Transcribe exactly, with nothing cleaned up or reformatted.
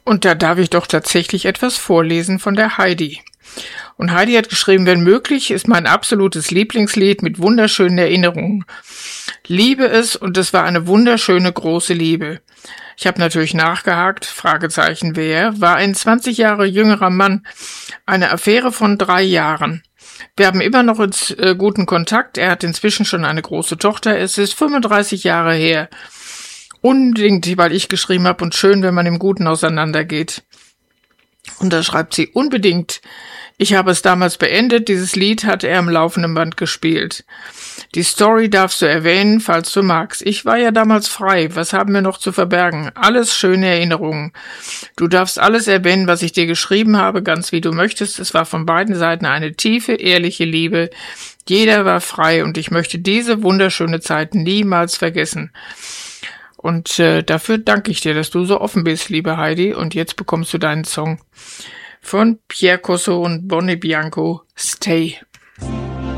Und da darf ich doch tatsächlich etwas vorlesen von der Heidi. Und Heidi hat geschrieben, wenn möglich, ist mein absolutes Lieblingslied mit wunderschönen Erinnerungen. Liebe es und es war eine wunderschöne große Liebe. Ich habe natürlich nachgehakt, Fragezeichen wer, war ein zwanzig Jahre jüngerer Mann, eine Affäre von drei Jahren. Wir haben immer noch jetzt, äh, guten Kontakt, er hat inzwischen schon eine große Tochter, es ist fünfunddreißig Jahre her. Unbedingt, weil ich geschrieben habe und schön, wenn man im Guten auseinandergeht. Und da schreibt sie, unbedingt. Ich habe es damals beendet, dieses Lied hat er im laufenden Band gespielt. Die Story darfst du erwähnen, falls du magst. Ich war ja damals frei, was haben wir noch zu verbergen? Alles schöne Erinnerungen. Du darfst alles erwähnen, was ich dir geschrieben habe, ganz wie du möchtest. Es war von beiden Seiten eine tiefe, ehrliche Liebe. Jeder war frei und ich möchte diese wunderschöne Zeit niemals vergessen. Und äh, dafür danke ich dir, dass du so offen bist, liebe Heidi. Und jetzt bekommst du deinen Song von Pierre Corso und Bonnie Bianco, Stay.